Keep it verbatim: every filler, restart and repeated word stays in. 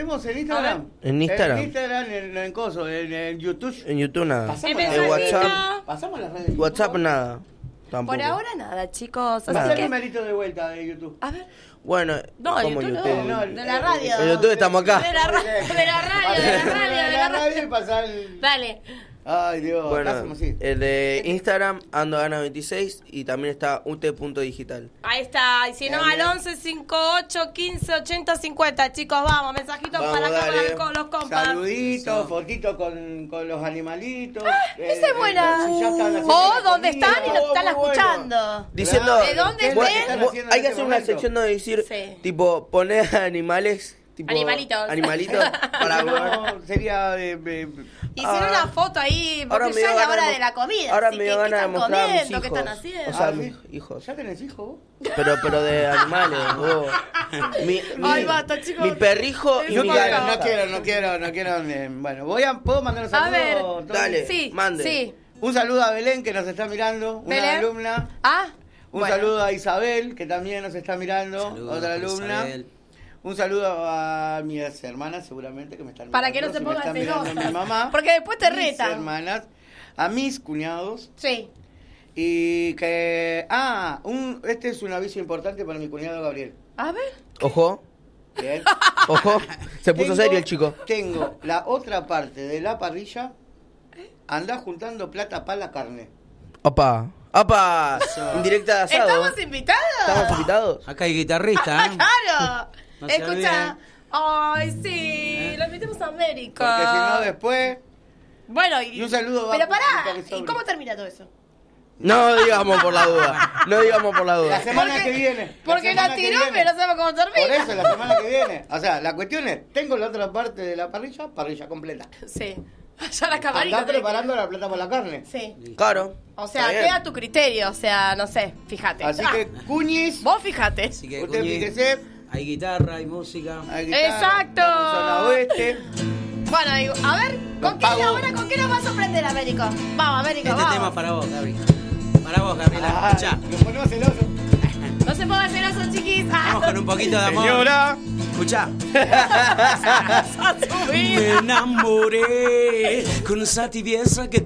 tenemos en Instagram. En Instagram. En Instagram, en, en Coso, en, en YouTube. En YouTube nada. Pasamos En las WhatsApp. redes. Pasamos las redes. WhatsApp nada. Tampoco. Por ahora nada, chicos. Pasá Así el que... numerito de vuelta de YouTube. A ver. Bueno, No, como YouTube YouTube. no. De la radio. En YouTube estamos acá. De la, ra- de la radio, de la radio, de la radio. y pasar el... Dale. Ay, Dios. Bueno, hacemos así? el de Instagram, Ando Gana veintiséis, y también está U T punto digital. Ahí está. Y si no, al once cincuenta y ocho quince ochenta cincuenta. Chicos, vamos. Mensajitos Vamos, para acá dale. con los compas. Saluditos, fotitos con, con los animalitos. Ah, Eh, esa es eh, buena. si ya están haciendo O la dónde comida. están y nos Oh, están muy bueno. escuchando. Diciendo, Claro. ¿De dónde vos- estén? vos- haciendo hay en que este hacer una momento? sección donde decir, Sí. tipo, poner animales, tipo, Animalitos. animalitos para hablar. No, sería de... de- Hicieron Ah. una foto ahí, Ahora porque me ya dio es la ganas hora de de mo- la comida. ahora así me que, dio ¿qué ganas de están mostrar a mis comiendo? ¿Qué hijos. están haciendo? O sea, Ah, mis ¿sí? hijos. ¿Ya tenés hijos vos? Pero, pero de animales, vos. Mi, Ay, mi- basta, chicos. mi perrijo y No mi quiero, gata. no quiero, no quiero, no quiero. eh, Bueno, voy a, ¿puedo mandar un A saludo? ver, Tony? Dale. Sí, mande. sí. Un saludo a Belén, que nos está mirando, una Belén. alumna. Ah, Un bueno. saludo a Isabel, que también nos está mirando, Saludos otra a alumna. Isabel. Un saludo a mis hermanas, seguramente, que me están Para que no mirando. se Si me pongan están mirando celosas. mi mamá. Porque después te mis retan. hermanas, a mis cuñados. Sí. Y que... Ah, un, este es un aviso importante para mi cuñado Gabriel. A ver. Ojo, Bien. ojo. Se puso Tengo- serio el chico. Tengo la otra parte de la parrilla. Anda juntando plata para la carne. Opa. Opa. Indirecta de asado. ¿Estamos invitados? ¿Estamos invitados? Acá hay guitarrista, Ah, ¿eh? claro. No se Escucha. olviden. Ay, sí. Lo invitamos a América. Porque si no después... Bueno, y, Y un saludo pero a pará, Paquita ¿y Sobri. cómo termina todo eso? No digamos por la duda. No digamos por la La duda. semana Porque- que viene. Porque la, semana que tiró, viene. pero no sabemos cómo termina. Por eso, la semana que viene. O sea, la cuestión es, tengo la otra parte de la parrilla, parrilla completa. Sí. Ya la camarita. Andá preparando la plata para la carne. Sí. Claro. O sea, Está bien. queda a tu criterio. O sea, no sé, fíjate. Así Ah, que, cuñis, vos fíjate. Así que, usted Cuñi, fíjese. hay guitarra, hay música. Hay guitarra, Exacto. la zona oeste. Bueno, digo, a ver, Los ¿con qué pago. ahora con qué nos vas a sorprender, Américo? Vamos, Américo, Este vamos. tema es para vos, Gabriel. Para vos, Gabriela. Ah, Escuchá. lo ponemos celoso. No se pongan celosos, chiquis. Vamos con un poquito de amor. Señora. Escuchá. A su Me vida. enamoré con esa tibieza que